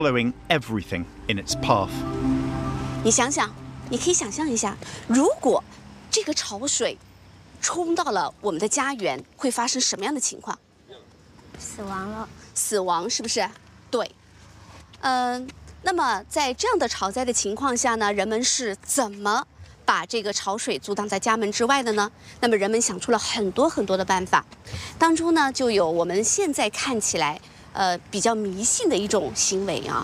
following everything in its path. 你想想，你可以想象一下，如果这个潮水冲到了我们的家园，会发生什么样的情况？ 死亡了。 死亡是不是？对。那么在这样的潮灾的情况下呢，人们是怎么把这个潮水阻挡在家门之外的呢？那么人们想出了很多很多的办法，当中呢就有我们现在看起来比较迷信的一种行为啊。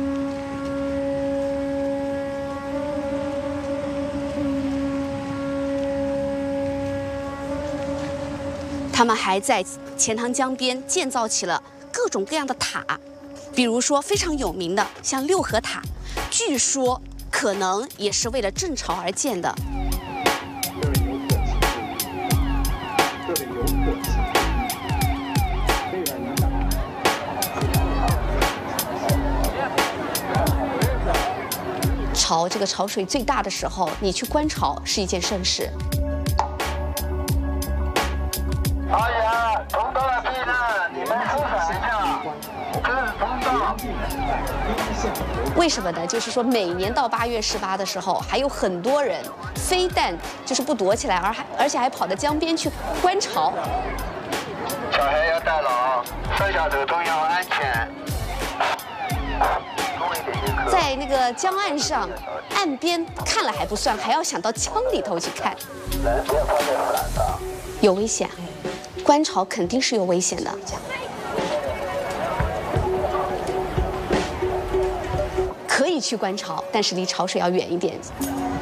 他们还在钱塘江边建造起了各种各样的塔，比如说非常有名的像六合塔，据说可能也是为了镇潮而建的。这个潮水最大的时候，你去观潮是一件盛事。 导演，通道了地震，你们疏散一下，这是通道。 为什么呢？就是说每年到8月18的时候，还有很多人非但就是不躲起来，而且还跑到江边去观潮。 小孩要带牢，上下走都要安全。 在那个江岸上，岸边看了还不算，还要想到江里头去看，有危险。观潮肯定是有危险的。可以去观潮，但是离潮水要远一点。